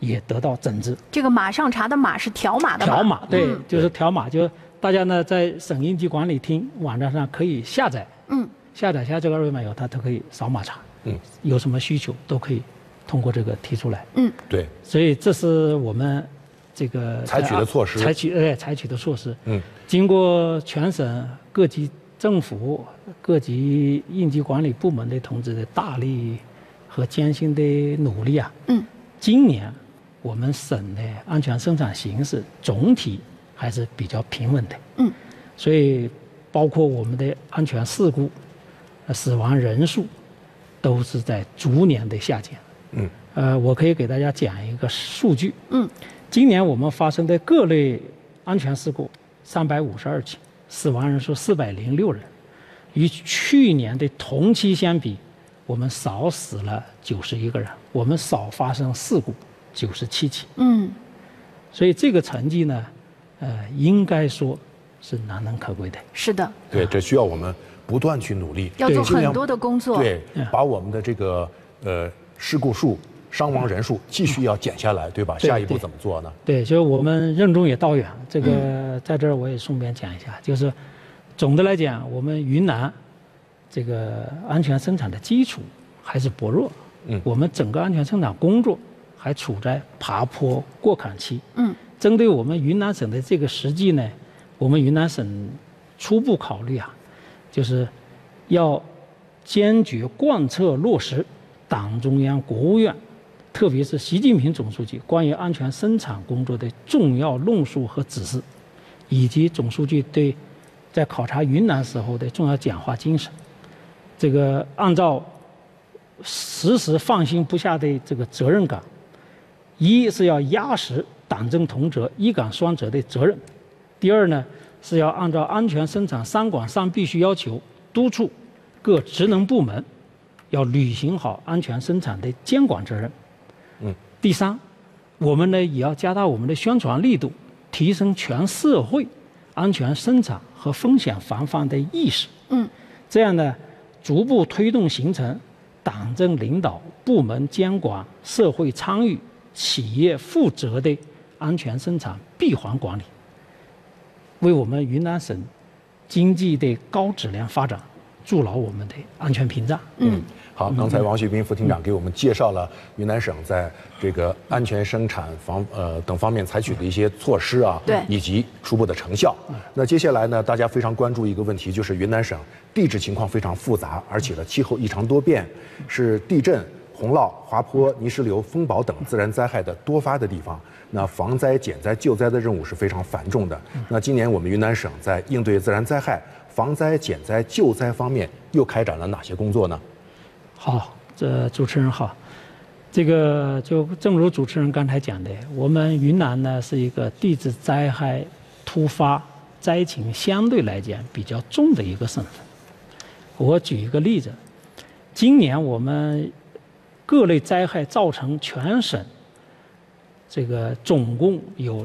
也得到整治。 这个马上查的马是条码的马。 条码，对，就是条码，就大家呢在省应急管理厅网站上可以下载，下载下这个二维码以后，它都可以扫码查，有什么需求都可以通过这个提出来， 对， 所以这是我们这个采取的措施， 采取的措施，经过全省各级政府、各级应急管理部门的同志的大力和艰辛的努力啊，今年我们省的安全生产形势总体还是比较平稳的，所以包括我们的安全事故、死亡人数都是在逐年的下降。我可以给大家讲一个数据，今年我们发生的各类安全事故352起，死亡人数406人，与去年的同期相比，我们少死了91个人，我们少发生事故97起。所以这个成绩呢，应该说是难能可贵的。 是的， 对，这需要我们不断去努力， 要做很多的工作。 对，把我们的这个事故数、伤亡人数继续要减下来，对吧？下一步怎么做呢？ 对，就是我们任重也道远。这个在这儿我也顺便讲一下，就是总的来讲，我们云南这个安全生产的基础还是薄弱，我们整个安全生产工作还处在爬坡过坎期。针对我们云南省的这个实际呢，我们云南省初步考虑啊，就是要坚决贯彻落实党中央、国务院，特别是习近平总书记关于安全生产工作的重要论述和指示，以及总书记对在考察云南时候的重要讲话精神。这个按照时时放心不下的这个责任感，一是要压实党政同责、一岗双责的责任；第二呢，是要按照安全生产三管三必须要求，督促各职能部门要履行好安全生产的监管责任。第三，我们呢也要加大我们的宣传力度，提升全社会安全生产和风险防范的意识。这样呢，逐步推动形成党政领导、部门监管、社会参与、企业负责的安全生产闭环管理，为我们云南省经济的高质量发展筑牢我们的安全屏障。 好，刚才王旭斌副厅长给我们介绍了云南省在这个安全生产等方面采取的一些措施啊， 对， 以及初步的成效。那接下来呢，大家非常关注一个问题，就是云南省地质情况非常复杂，而且呢气候异常多变，是地震、洪涝、滑坡、泥石流、风暴等自然灾害的多发的地方。那防灾、减灾、救灾的任务是非常繁重的。那今年我们云南省在应对自然灾害、防灾、减灾、救灾方面又开展了哪些工作呢？ 好，这主持人好。这个就正如主持人刚才讲的，我们云南呢是一个地质灾害突发灾情相对来讲比较重的一个省份。我举一个例子，今年我们各类灾害造成全省这个总共有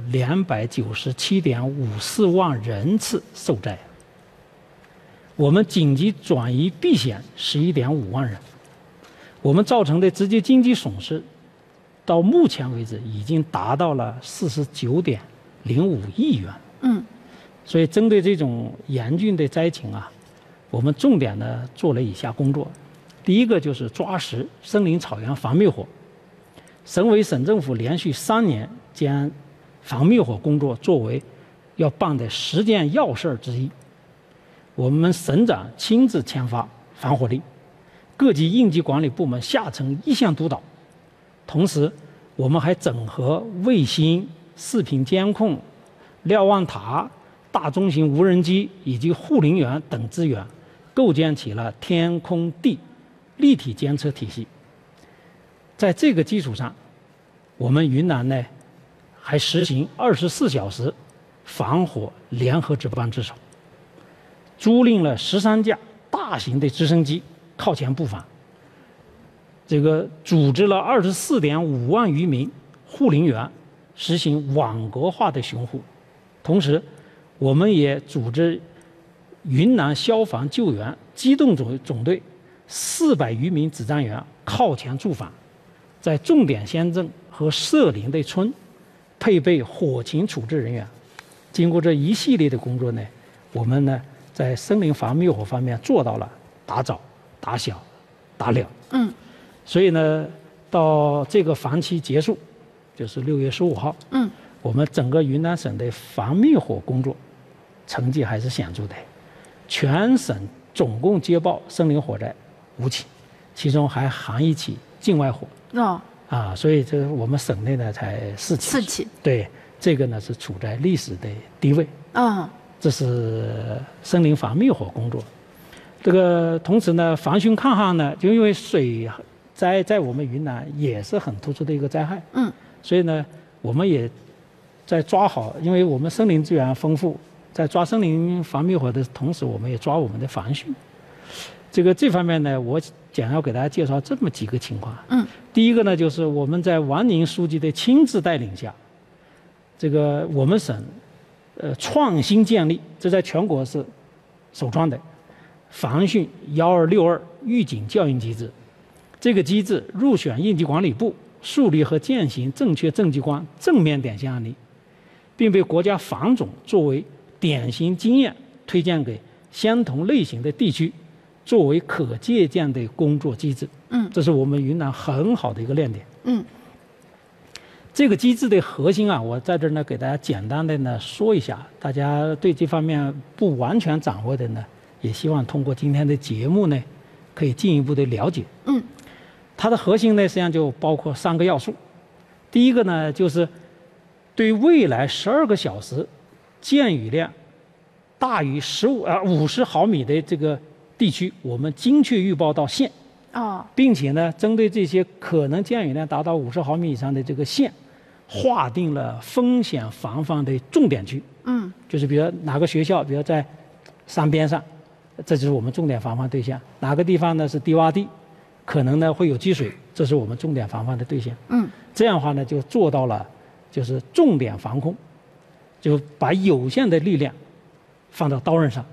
297.54万人次受灾，我们紧急转移避险11.5万人，我们造成的直接经济损失到目前为止已经达到了49.05亿元。所以针对这种严峻的灾情啊，我们重点呢做了以下工作。第一个就是抓实森林草原防灭火。省委省政府连续3年将防灭火工作作为要办的10件要事之一。我们省长亲自签发防火令，各级应急管理部门下层一项督导。同时，我们还整合卫星、视频监控、瞭望塔、大中型无人机以及护林员等资源，构建起了天空地立体监测体系。在这个基础上，我们云南呢还实行24小时防火联合值班值守，租赁了13架大型的直升机靠前布防，这个组织了24.5万余名护林员实行网格化的巡护。同时，我们也组织云南消防救援机动总队400余名指战员靠前驻防，在重点乡镇和涉林的村配备火情处置人员。经过这一系列的工作呢，我们呢在森林防灭火方面做到了打早、打小、打了。所以呢，到这个防期结束，就是6月15号，我们整个云南省的防灭火工作成绩还是显著的，全省总共接报森林火灾5起，其中还含1起境外火。所以这我们省内呢才4起。 4起。对， 这个呢是处在历史的低位。这是森林防灭火工作。这个同时呢，防汛抗旱呢，就因为水灾在我们云南也是很突出的一个灾害。所以呢，我们也在抓好，因为我们森林资源丰富，在抓森林防灭火的同时，我们也抓我们的防汛。这方面呢，我简要给大家介绍这么几个情况。第一个呢，就是我们在王宁书记的亲自带领下，这个我们省创新建立，这在全国是首创的防汛1262预警教育机制。这个机制入选应急管理部树立和践行正确政绩观正面典型案例，并被国家防总作为典型经验推荐给相同类型的地区，作为可借鉴的工作机制。这是我们云南很好的一个亮点。这个机制的核心啊，我在这儿呢给大家简单的呢说一下，大家对这方面不完全掌握的呢，也希望通过今天的节目呢，可以进一步的了解。它的核心呢，实际上就包括3个要素。第一个呢，就是对未来12个小时降雨量大于50毫米的这个地区，我们精确预报到县。并且呢，针对这些可能降雨量达到50毫米以上的这个县，划定了风险防范的重点区。就是比如哪个学校，比如在山边上，这就是我们重点防范对象；哪个地方呢是低洼地，可能呢会有积水，这是我们重点防范的对象。这样的话呢，就做到了就是重点防控，就把有限的力量放到刀刃上。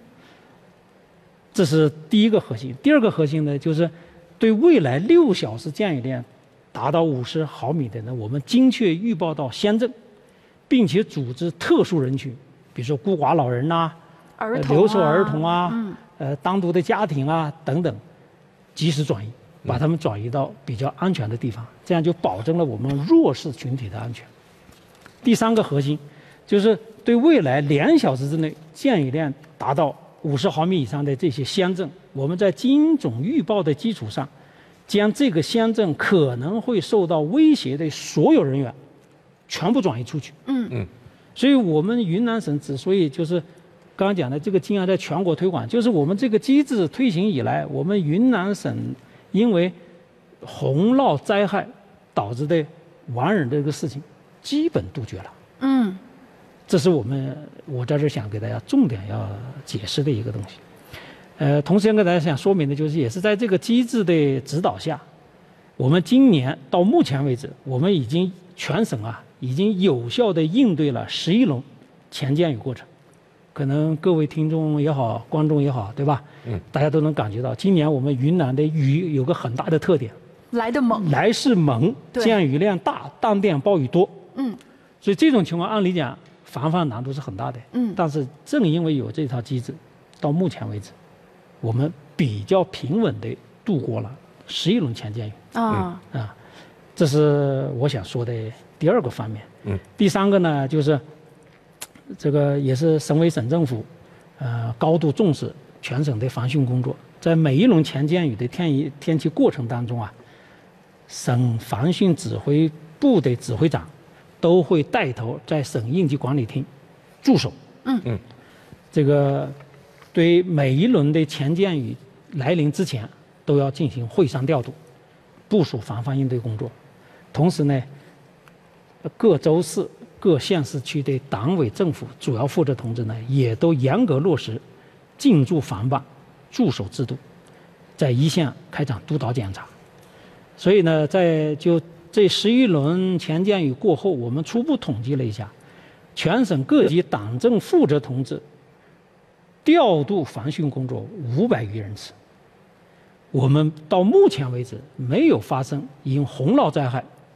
这是第一个核心。第二个核心呢，就是对未来6小时降雨量达到50毫米的呢，我们精确预报到乡镇，并且组织特殊人群，比如说孤寡老人呐、留守儿童啊、单独的家庭啊等等，及时转移，把他们转移到比较安全的地方，这样就保证了我们弱势群体的安全。第3个核心就是对未来2小时之内降雨量达到50毫米以上的这些乡镇，我们在精准预报的基础上，将这个乡镇可能会受到威胁的所有人员全部转移出去。所以我们云南省之所以就是刚刚讲的这个经验在全国推广，就是我们这个机制推行以来，我们云南省因为洪涝灾害导致的亡人这个事情基本杜绝了。这是我在这想给大家重点要解释的一个东西。同时跟大家想说明的就是，也是在这个机制的指导下，我们今年到目前为止，我们已经全省已经有效地应对了11轮前降雨过程。可能各位听众也好，观众也好，对吧？大家都能感觉到，今年我们云南的雨有个很大的特点，来势猛，降雨量大，当电暴雨多。所以这种情况按理讲防范难度是很大的。但是正因为有这套机制，到目前为止，我们比较平稳地度过了11轮前降雨。这是我想说的第2个方面。第3个呢，就是这个也是省委省政府高度重视全省的防汛工作，在每一轮前降雨的天气过程当中省防汛指挥部的指挥长都会带头在省应急管理厅驻守。这个对每一轮的前降雨来临之前，都要进行会商调度，部署防范应对工作。同时呢，各州市、各县市区的党委政府主要负责同志呢，也都严格落实进驻防办、驻守制度，在一线开展督导检查。所以呢，在这11轮前降雨过后，我们初步统计了一下，全省各级党政负责同志调度防汛工作500余人次。我们到目前为止没有发生因洪涝灾害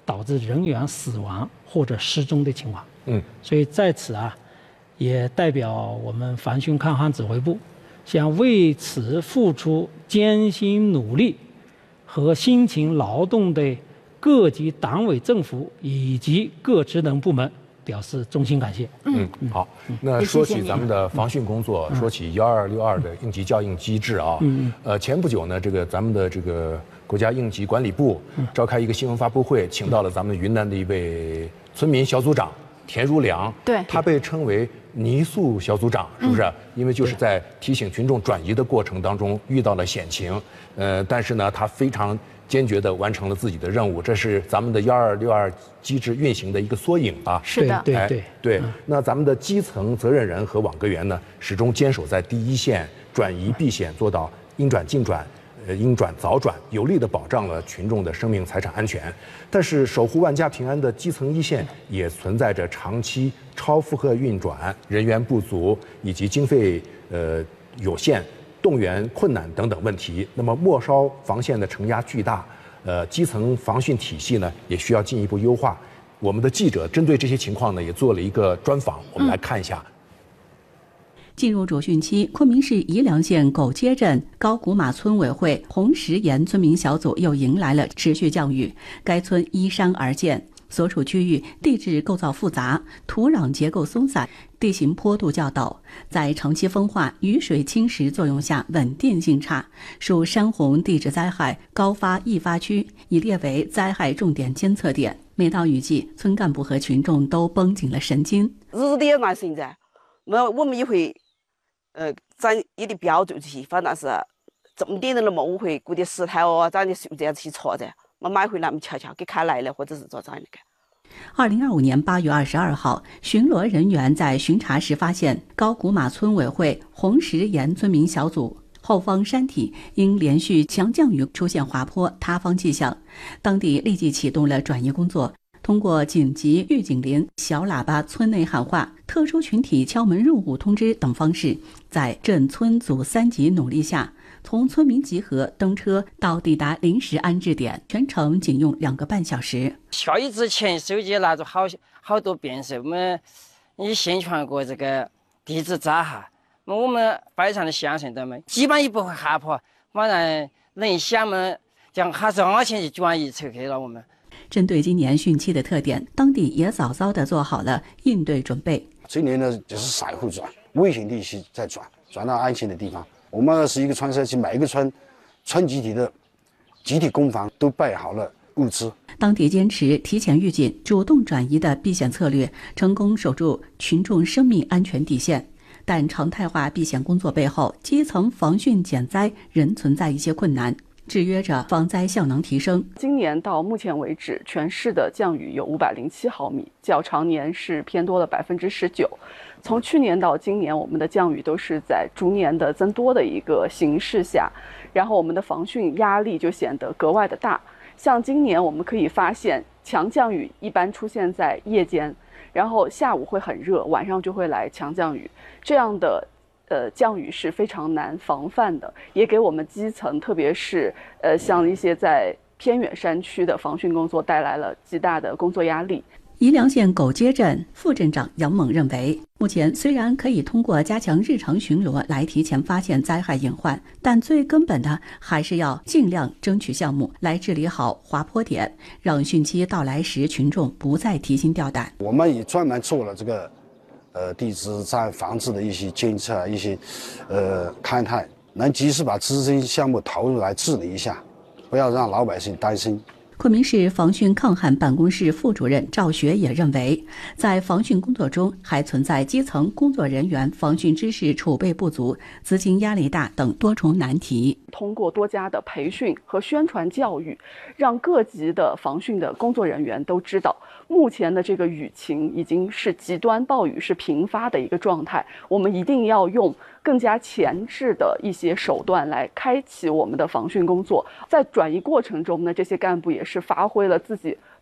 导致人员死亡或者失踪的情况。所以在此也代表我们防汛抗旱指挥部，向为此付出艰辛努力和辛勤劳动的各级党委政府以及各职能部门表示衷心感谢。 好，那说起咱们的防汛工作，说起1262的应急效应机制前不久呢，咱们的国家应急管理部召开一个新闻发布会，请到了咱们云南的一位村民小组长田如良， 对， 他被称为泥塑小组长，是不是？因为就是在提醒群众转移的过程当中遇到了险情，但是呢，他非常坚决地完成了自己的任务，这是咱们的1262机制运行的一个缩影啊。 是的， 对。那咱们的基层责任人和网格员呢，始终坚守在第一线，转移避险，做到应转尽转。应转早转，有力地保障了群众的生命财产安全。但是，守护万家平安的基层一线也存在着长期超负荷运转、人员不足以及经费有限、动员困难等等问题。那么，末梢防线的承压巨大，基层防汛体系呢也需要进一步优化。我们的记者针对这些情况呢，也做了一个专访，我们来看一下。 进入主汛期，昆明市宜良县狗街镇高古马村委会红石岩村民小组又迎来了持续降雨。该村依山而建，所处区域地质构造复杂，土壤结构松散，地形坡度较陡，在长期风化、雨水侵蚀作用下稳定性差，属山洪地质灾害高发易发区，已列为灾害重点监测点。每到雨季，村干部和群众都绷紧了神经。 日点那现在，我们也会。咱也得标注起，反正是重点的那么我会估点石头咱的树这样去戳着，我买回来我们瞧瞧，给开来了或者是做啥那个。 2025年8月22号，巡逻人员在巡查时发现高古马村委会红石岩村民小组后方山体因连续强降雨出现滑坡塌方迹象，当地立即启动了转移工作。通过紧急预警铃、小喇叭村内喊话、特殊群体敲门入户通知等方式，在镇村组3级努力下，从村民集合登车到抵达临时安置点，全程仅用2个半小时。 下雨之前，手机拿着好多变数，我们也宣传过这个地质灾害，我们非常的相信他们，基本也不会害怕，反正能想嘛，讲还是安全的转移出去了我们。 针对今年汛期的特点，当地也早早地做好了应对准备。 今年呢，就是散户转，危险地区再转到安全的地方。我们是一个村社区，每一个村集体的集体公房都备好了物资。 当地坚持提前预警、主动转移的避险策略，成功守住群众生命安全底线。但常态化避险工作背后，基层防汛减灾仍存在一些困难，制约着防灾效能提升。 今年到目前为止，全市的降雨有507毫米，较常年是偏多了19%。从去年到今年，我们的降雨都是在逐年的增多的一个形势下，然后我们的防汛压力就显得格外的大。像今年我们可以发现，强降雨一般出现在夜间，然后下午会很热，晚上就会来强降雨，这样的降雨是非常难防范的，也给我们基层，特别是像一些在偏远山区的防汛工作带来了极大的工作压力。 宜良县狗街镇副镇长杨猛认为，目前虽然可以通过加强日常巡逻来提前发现灾害隐患，但最根本的还是要尽量争取项目来治理好滑坡点，让汛期到来时群众不再提心吊胆。 我们也专门做了这个地质灾害防治的一些监测、一些勘探，能及时把资金项目投入来治理一下，不要让老百姓担心。 昆明市防汛抗旱办公室副主任赵学也认为，在防汛工作中还存在基层工作人员防汛知识储备不足、资金压力大等多重难题。 通过多家的培训和宣传教育，让各级的防汛的工作人员都知道，目前的这个雨情已经是极端暴雨是频发的一个状态，我们一定要用更加前置的一些手段来开启我们的防汛工作。在转移过程中呢，这些干部也是发挥了自己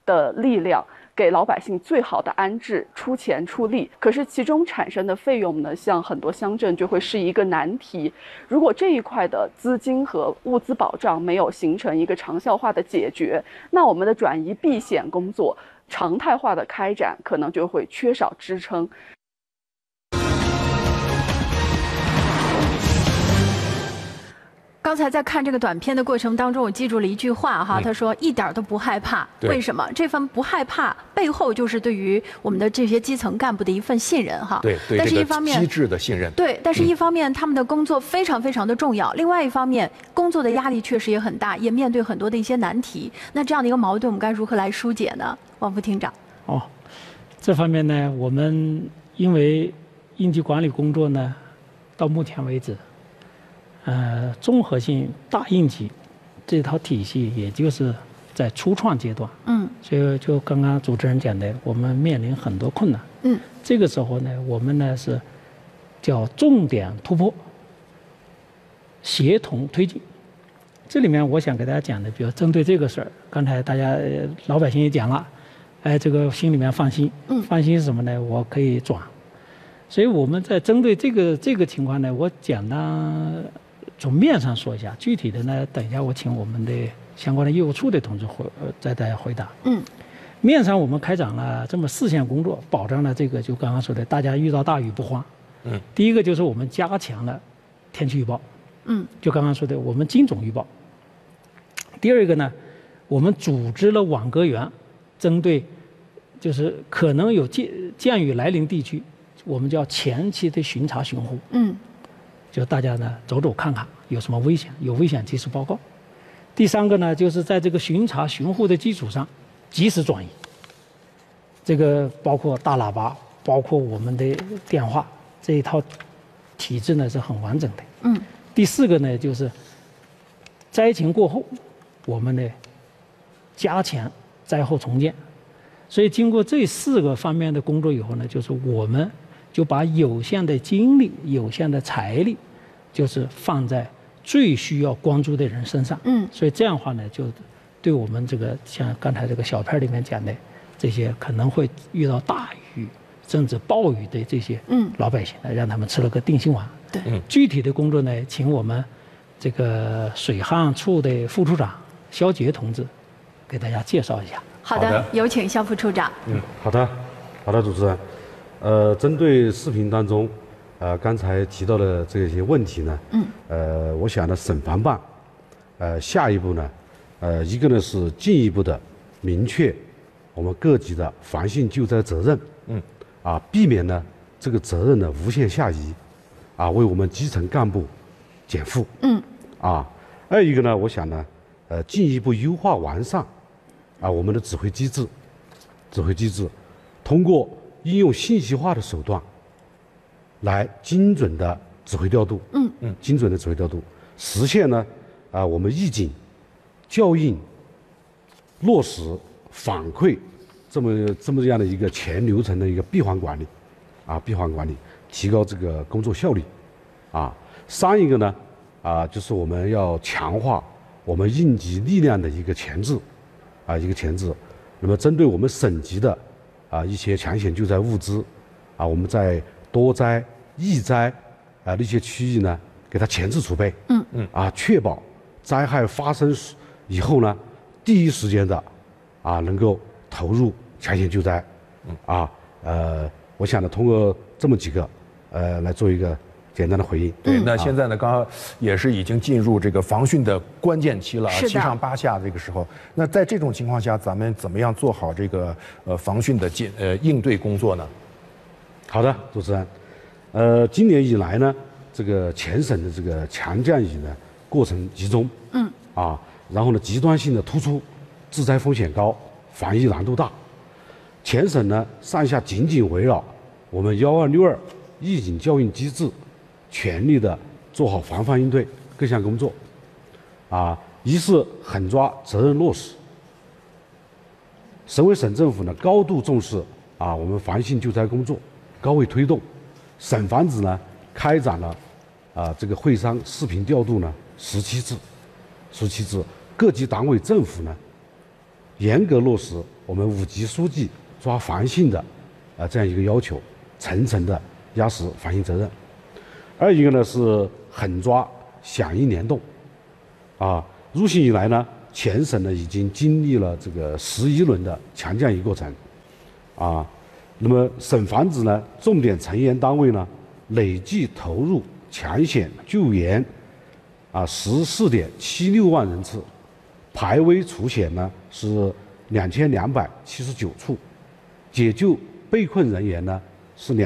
的力量，给老百姓最好的安置，出钱出力。可是其中产生的费用呢，像很多乡镇就会是一个难题。如果这一块的资金和物资保障没有形成一个长效化的解决，那我们的转移避险工作常态化的开展，可能就会缺少支撑。 刚才在看这个短片的过程当中，我记住了一句话哈，他说一点都不害怕。为什么？这份不害怕背后就是对于我们的这些基层干部的一份信任哈。 对， 但是一方面机制的信任。 对，但是一方面他们的工作非常非常的重要，另外一方面工作的压力确实也很大，也面对很多的一些难题。那这样的一个矛盾，我们该如何来疏解呢？王副厅长。 哦，这方面呢，我们因为应急管理工作呢，到目前为止。综合性大应急这套体系，也就是在初创阶段。所以就刚刚主持人讲的，我们面临很多困难。这个时候呢，我们呢是叫重点突破，协同推进。这里面我想给大家讲的，比如针对这个事儿，刚才大家老百姓也讲了，这个心里面放心。放心是什么呢？我可以转。所以我们在针对这个情况呢，我简单从面上说一下，具体的呢，等一下我请我们的相关的业务处的同志再大家回答。面上我们开展了这么4项工作，保障了这个就刚刚说的，大家遇到大雨不慌。第一个就是我们加强了天气预报。就刚刚说的，我们精准预报。第二个呢，我们组织了网格员，针对就是可能有降雨来临地区，我们叫前期的巡查巡护。就大家呢走走看看有什么危险，有危险及时报告。第三个呢，就是在这个巡查巡护的基础上，及时转移。这个包括大喇叭，包括我们的电话，这一套体制呢是很完整的。第四个呢，就是灾情过后，我们呢加强灾后重建。所以经过这4个方面的工作以后呢，就是我们就把有限的精力、有限的财力，就是放在最需要关注的人身上。所以这样的话呢，就对我们这个像刚才这个小片里面讲的这些可能会遇到大雨甚至暴雨的这些老百姓呢，让他们吃了个定心丸。 对， 具体的工作呢，请我们这个水旱处的副处长肖杰同志给大家介绍一下。 好的，有请肖副处长。 好的，主持人。针对视频当中，刚才提到的这些问题呢，我想呢，省防办，下一步呢，一个呢是进一步的明确我们各级的防汛救灾责任，避免呢这个责任呢无限下移，为我们基层干部减负，二一个呢，我想呢，进一步优化完善，我们的指挥机制，通过应用信息化的手段，来精准的指挥调度，实现呢我们预警、校应、落实、反馈这么样的一个全流程的一个闭环管理，提高这个工作效率，三一个呢就是我们要强化我们应急力量的一个前置，那么针对我们省级的一些抢险救灾物资，我们在多灾、易灾那些区域呢，给它前置储备，确保灾害发生以后呢，第一时间的能够投入抢险救灾，我想呢，通过这么几个来做一个简单的回应。 对，那现在呢，刚刚也是已经进入这个防汛的关键期了 7 上8下这个时候，那在这种情况下，咱们怎么样做好这个防汛的应对工作呢？ 好的，主持人，今年以来呢，这个全省的这个强降雨呢过程集中，然后呢极端性的突出，致灾风险高，防疫难度大，全省呢上下紧紧围绕我们1262预警校应机制，全力的做好防范应对各项工作，一是狠抓责任落实。省委省政府呢高度重视我们防汛救灾工作，高位推动。省防指呢开展了这个会商视频调度呢17次，各级党委政府呢严格落实我们5级书记抓防汛的这样一个要求，层层的压实防汛责任。二一个呢是狠抓响应联动，入汛以来呢，全省呢已经经历了这个11轮的强降雨过程，那么省防指呢重点成员单位呢累计投入抢险救援14.76万人次，排危除险呢是2279处，解救被困人员呢是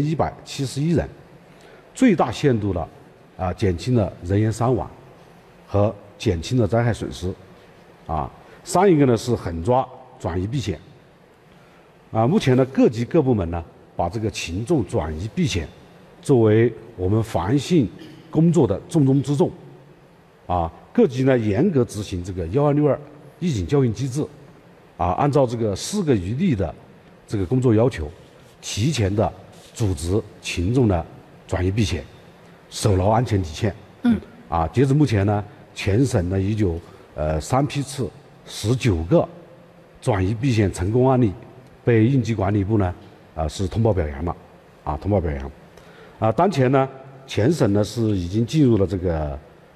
2171人，最大限度的减轻了人员伤亡和减轻了灾害损失。3一个呢是狠抓转移避险。目前呢各级各部门呢把这个群众转移避险作为我们防汛工作的重中之重。各级呢严格执行这个1262预警教育机制，按照这个4个余例的这个工作要求，提前的组织群众的转移避险，守牢安全底线。截至目前呢，全省呢已有3批次19个转移避险成功案例被应急管理部呢是通报表扬了，通报表扬。当前呢，全省呢是已经进入了这个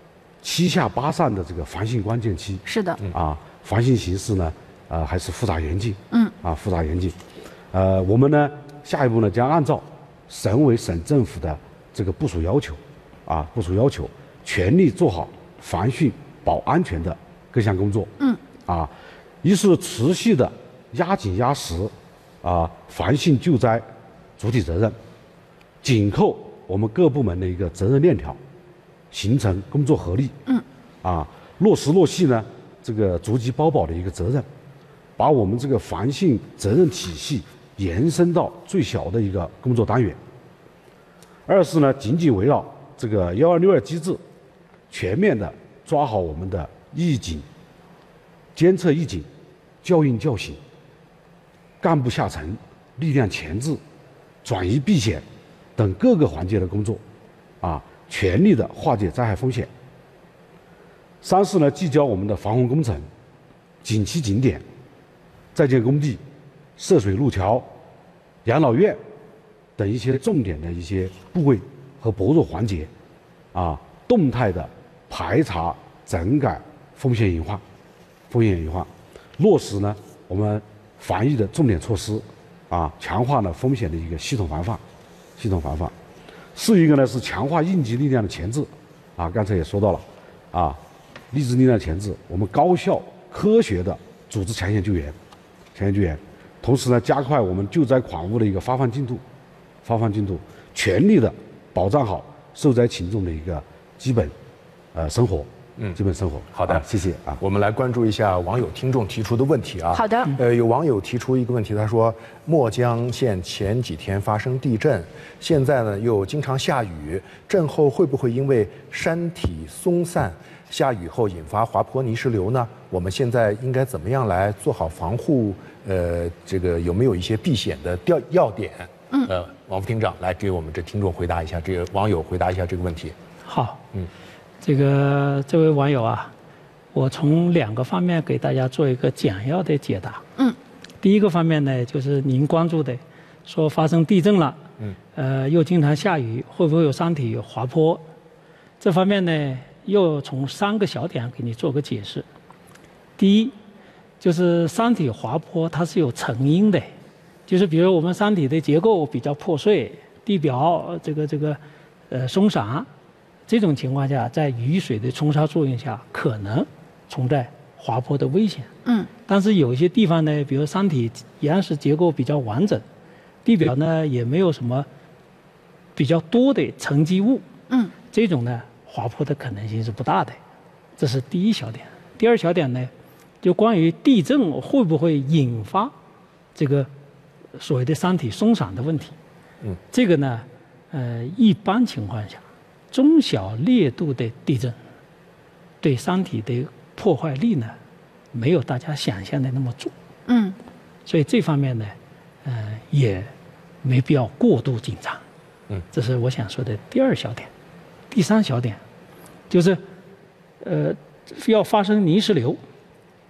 7下8上的这个防汛关键期。 是的。 防汛形势呢还是复杂严峻。复杂严峻。我们呢下一步呢将按照省委省政府的这个部署要求，全力做好防汛保安全的各项工作。一是持续的压紧压实防汛救灾主体责任，紧扣我们各部门的一个责任链条，形成工作合力。落实落细呢这个逐级包保的一个责任，把我们这个防汛责任体系延伸到最小的一个工作单元。二是呢紧紧围绕这个1262机制，全面的抓好我们的预警、监测预警、教应教醒、干部下沉、力量前置、转移避险等各个环节的工作，全力的化解灾害风险。3是呢聚焦我们的防洪工程、景区景点、在建工地、涉水路桥、养老院等一些重点的一些部位和薄弱环节，动态的排查整改风险隐患，落实呢我们防疫的重点措施，强化了风险的一个系统防范。4一个呢是强化应急力量的前置，刚才也说到了，应急力量前置，我们高效科学的组织抢险救援，同时呢加快我们救灾款物的一个发放进度，全力的保障好受灾群众的一个基本生活。 好的， 谢谢。 我们来关注一下网友听众提出的问题。 好的。 有网友提出一个问题，他说墨江县前几天发生地震，现在呢又经常下雨，震后会不会因为山体松散，下雨后引发滑坡泥石流呢？我们现在应该怎么样来做好防护？这个有没有一些避险的要点？王副厅长来给我们这听众回答一下，这个网友回答一下这个问题。 好。这位网友我从2个方面给大家做一个简要的解答。第一个方面呢，就是您关注的，说发生地震了，又经常下雨，会不会有山体滑坡？这方面呢，又从3个小点给你做个解释。第一，就是山体滑坡它是有成因的，就是比如我们山体的结构比较破碎，地表松散。这种情况下，在雨水的冲刷作用下，可能存在滑坡的危险。但是有一些地方呢，比如山体岩石结构比较完整，地表呢也没有什么比较多的沉积物。这种呢滑坡的可能性是不大的。这是第一小点。第二小点呢，就关于地震会不会引发这个所谓的山体松散的问题。这个呢，一般情况下，中小烈度的地震对山体的破坏力呢，没有大家想象的那么重。所以这方面呢，也没必要过度紧张。这是我想说的第2小点。第3小点，就是要发生泥石流，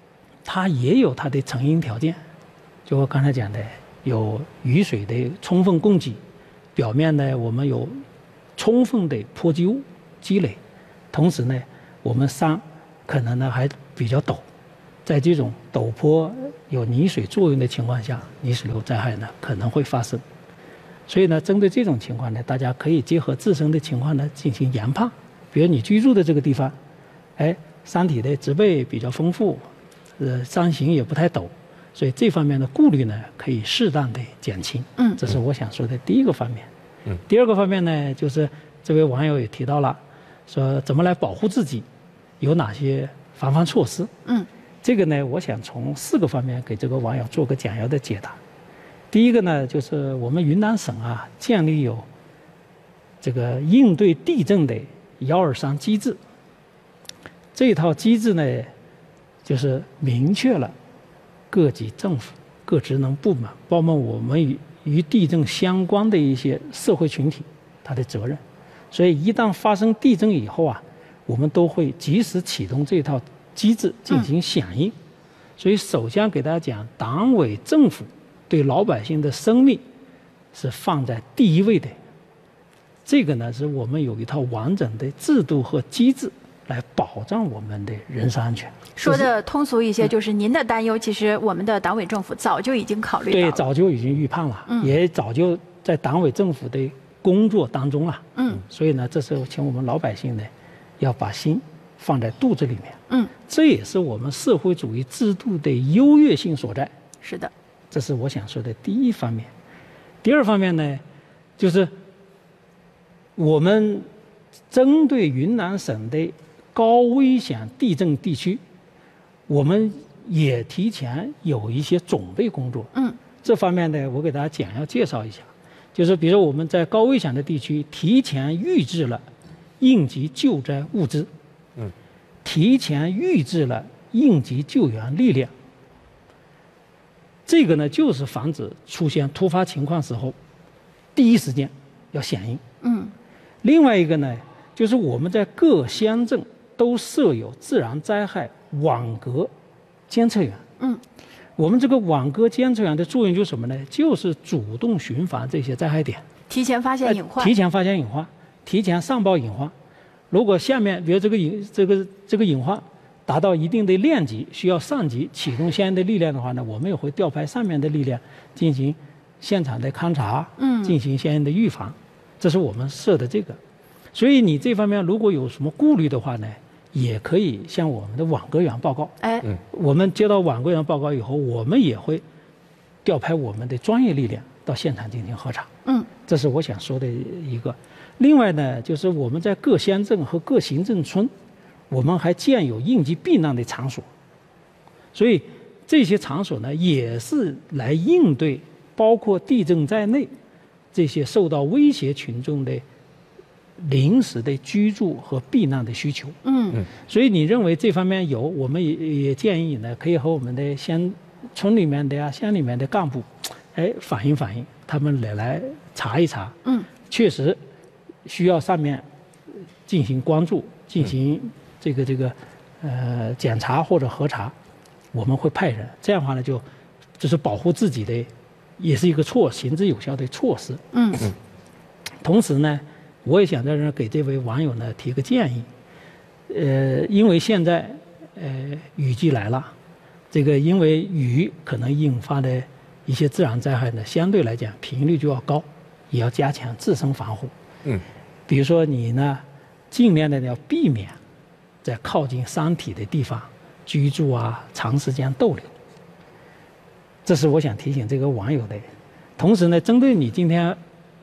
它也有它的成因条件，就我刚才讲的，有雨水的充分供给，表面呢我们有充分的坡积物积累，同时呢我们山可能呢还比较陡，在这种陡坡有泥水作用的情况下，泥石流灾害呢可能会发生。所以呢，针对这种情况呢，大家可以结合自身的情况呢进行研判。比如你居住的这个地方，山体的植被比较丰富，山形也不太陡，所以这方面的顾虑呢可以适当的减轻。这是我想说的第一个方面。第二个方面呢，就是这位网友也提到了，说怎么来保护自己，有哪些防范措施。这个呢，我想从4个方面给这个网友做个简要的解答。第一个呢，就是我们云南省啊，建立有这个应对地震的123机制。这套机制呢，就是明确了各级政府、各职能部门，包括我们与地震相关的一些社会群体，它的责任。所以一旦发生地震以后啊，我们都会及时启动这套机制进行响应。所以首先给大家讲，党委政府对老百姓的生命是放在第一位的。这个呢，是我们有一套完整的制度和机制来保障我们的人身安全。 说的通俗一些，就是您的担忧，其实我们的党委政府早就已经考虑到了， 对，早就已经预判了，也早就在党委政府的工作当中了。所以呢，这时候请我们老百姓呢，要把心放在肚子里面。这也是我们社会主义制度的优越性所在。 是的。 这是我想说的第一方面。第二方面呢，就是我们针对云南省的高危险地震地区，我们也提前有一些准备工作。这方面呢，我给大家简要介绍一下。就是比如我们在高危险的地区提前预制了应急救灾物资，提前预制了应急救援力量。这个呢，就是防止出现突发情况时候，第一时间要响应。另外一个呢，就是我们在各乡镇都设有自然灾害网格监测员。我们这个网格监测员的作用就是什么呢？就是主动巡防这些灾害点， 提前发现隐患， 提前发现隐患，提前上报隐患。如果下面比如这个隐患达到一定的量级，需要上级启动相应的力量的话呢，我们也会调派上面的力量进行现场的勘查，进行相应的预防。这是我们设的这个。所以你这方面如果有什么顾虑的话呢，也可以向我们的网格员报告。我们接到网格员报告以后，我们也会调派我们的专业力量到现场进行核查。这是我想说的一个。另外呢，就是我们在各乡镇和各行政村，我们还建有应急避难的场所，所以这些场所呢，也是来应对包括地震在内这些受到威胁群众的临时的居住和避难的需求。所以你认为这方面有，我们也建议呢，可以和我们的村里面的呀、乡里面的干部，反映反映，他们来查一查。确实需要上面进行关注，进行这个检查或者核查，我们会派人。这样的话呢，就是保护自己的，也是一个行之有效的措施。同时呢，我也想在这儿给这位网友呢提个建议。因为现在雨季来了，因为雨可能引发的一些自然灾害呢，相对来讲频率就要高，也要加强自身防护。比如说你呢，尽量的要避免在靠近山体的地方居住啊，长时间逗留。这是我想提醒这个网友的。同时呢，针对你今天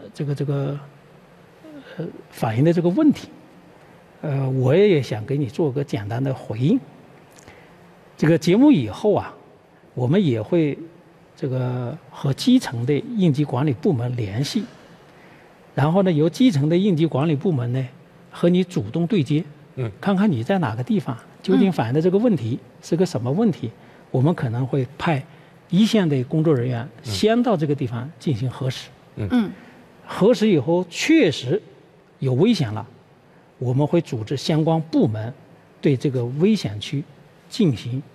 反映的这个问题，我也想给你做个简单的回应。这个节目以后啊，我们也会和基层的应急管理部门联系。然后呢，由基层的应急管理部门呢和你主动对接，看看你在哪个地方，究竟反映的这个问题是个什么问题，我们可能会派一线的工作人员先到这个地方进行核实。核实以后确实有危险了，我们会组织相关部门对这个危险区进行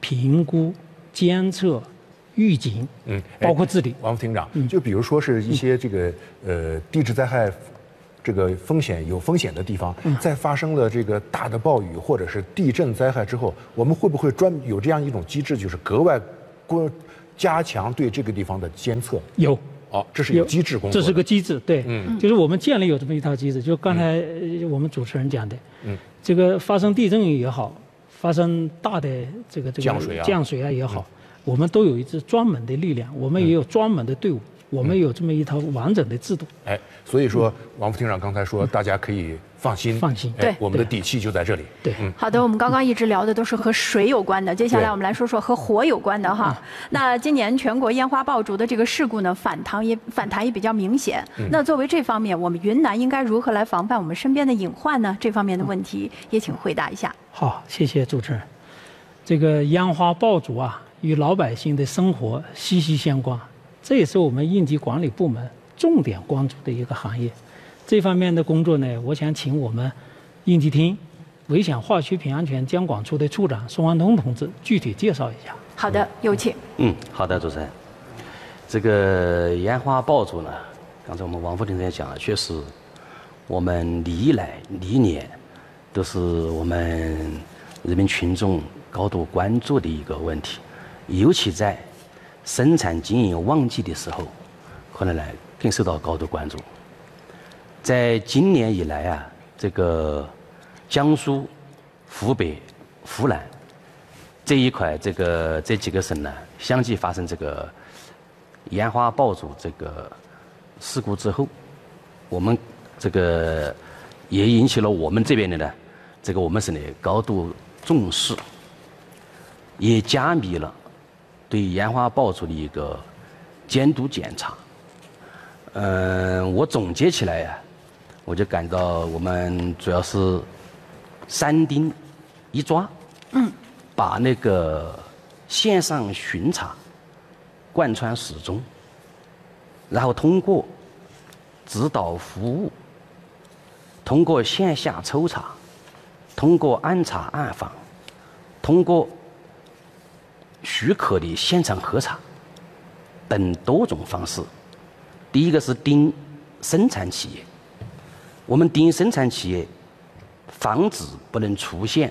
评估、监测、预警，包括治理。 王副厅长，就比如说是一些这个地质灾害。这个有风险的地方，在发生了这个大的暴雨或者是地震灾害之后，我们会不会有这样一种机制，就是格外加强对这个地方的监测？ 有。 这是有机制工作。 这是个机制，对，就是我们建立有这么一套机制。就刚才我们主持人讲的，这个发生地震也好，发生大的这个降水啊也好，我们都有一支专门的力量，我们也有专门的队伍。我们有这么一套完整的制度， 所以说王副厅长刚才说，大家可以放心， 对， 我们的底气就在这里。 对， 好的，我们刚刚一直聊的都是和水有关的，接下来我们来说说和火有关的哈。那今年全国烟花爆竹的这个事故呢，反弹也比较明显。那作为这方面，我们云南应该如何来防范我们身边的隐患呢？这方面的问题也请回答一下。 好，谢谢主持人。这个烟花爆竹啊，与老百姓的生活息息相关。这也是我们应急管理部门重点关注的一个行业，这方面的工作呢，我想请我们应急厅危险化学品安全监管处的处长宋安东同志具体介绍一下。 好的，有请。 好的，主持人。这个烟花爆竹呢，刚才我们王副厅长讲了，确实我们历年都是我们人民群众高度关注的一个问题，尤其在生产经营旺季的时候，可能更受到高度关注。在今年以来啊，这个江苏、湖北、湖南这一块，这几个省呢，相继发生这个烟花爆竹这个事故之后，我们这个也引起了我们这边的呢，我们省的高度重视，也加密了对烟花爆竹的一个监督检查。我总结起来呀，我就感到我们主要是3盯一抓，把那个线上巡查贯穿始终，然后通过指导服务，通过线下抽查，通过暗查暗访，通过许可的现场核查等多种方式。第一个是盯生产企业，我们盯生产企业，防止不能出现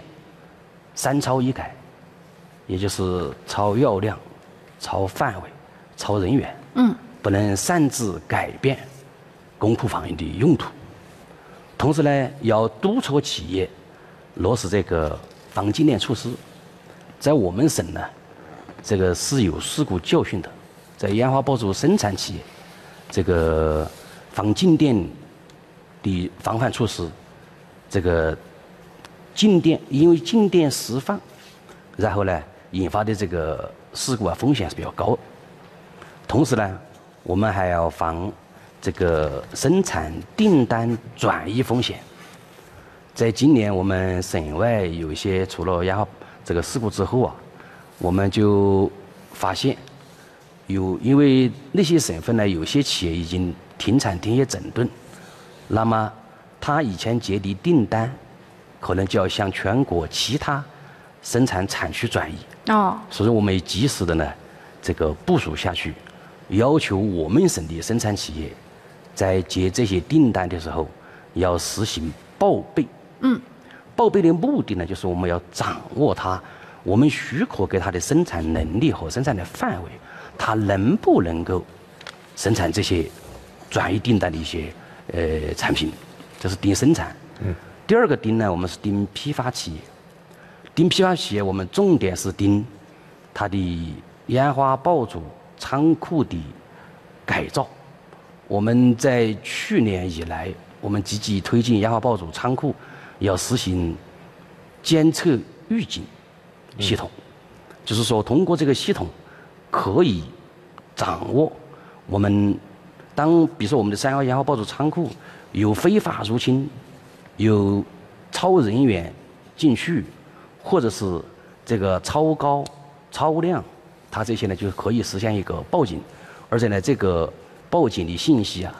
3超1改，也就是超药量、超范围、超人员，不能擅自改变公库房的用途。同时呢，要督促企业落实这个防静电措施。在我们省呢，这个是有事故教训的，在烟花爆竹生产企业，这个防静电的防范措施，这个静电因为静电释放，然后呢引发的这个事故风险是比较高的。同时呢，我们还要防这个生产订单转移风险。在今年我们省外有一些除了烟花这个事故之后啊，我们就发现因为那些省份呢，有些企业已经停产停业整顿，那么他以前接的订单可能就要向全国其他生产产区转移。所以我们也及时的呢部署下去，要求我们省的生产企业在接这些订单的时候要实行报备。报备的目的呢，就是我们要掌握我们许可给它的生产能力和生产的范围，它能不能够生产这些转移订单的一些产品，这是盯生产。第二个盯呢，我们是盯批发企业。盯批发企业，我们重点是盯它的烟花爆竹仓库的改造。我们在去年以来，我们积极推进烟花爆竹仓库要实行监测预警系统，就是说通过这个系统可以掌握我们比如说我们的3·1烟花爆竹仓库有非法入侵，有超人员进去，或者是这个超高超量，它这些呢就可以实现一个报警，而且呢这个报警的信息啊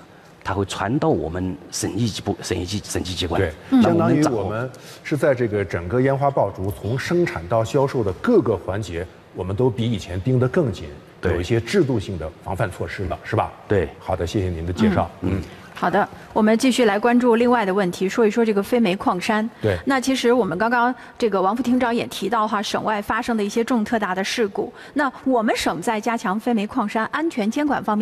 它会传到我们审计机关。 对，相当于我们是在这个整个烟花爆竹从生产到销售的各个环节，我们都比以前盯得更紧，有一些制度性的防范措施了，是吧？ 对， 好的，谢谢您的介绍。 好的，我们继续来关注另外的问题，说一说这个飞煤矿山。 对， 那其实我们刚刚这个王副厅长也提到哈，省外发生的一些重特大的事故。那我们省在加强飞煤矿山安全监管方面。